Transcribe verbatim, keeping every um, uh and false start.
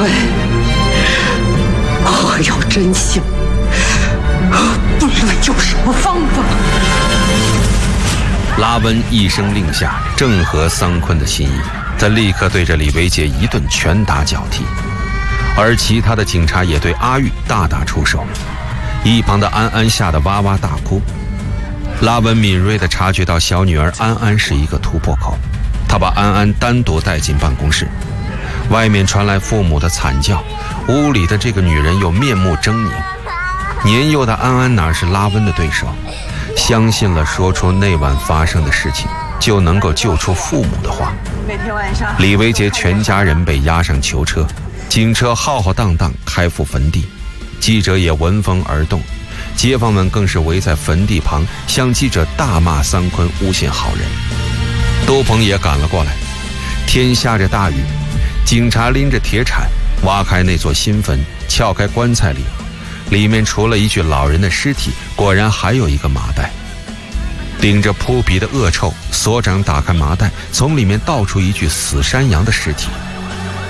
文，我要真相，不论用什么方法。 拉温一声令下，正合桑昆的心意，他立刻对着李维杰一顿拳打脚踢，而其他的警察也对阿玉大打出手。一旁的安安吓得哇哇大哭。拉文敏锐地察觉到小女儿安安是一个突破口，他把安安单独带进办公室。外面传来父母的惨叫，屋里的这个女人又面目狰狞。年幼的安安哪是拉温的对手，相信了说出那晚发生的事情就能够救出父母的话。 每天晚上， 李维杰全家人被押上囚车，警车浩浩荡荡开赴坟地，记者也闻风而动，街坊们更是围在坟地旁向记者大骂桑昆诬陷好人。兜鹏也赶了过来，天下着大雨，警察拎着铁铲挖开那座新坟，撬开棺材里，里面除了一具老人的尸体，果然还有一个麻袋。顶着扑鼻的恶臭，所长打开麻袋，从里面倒出一具死山羊的尸体。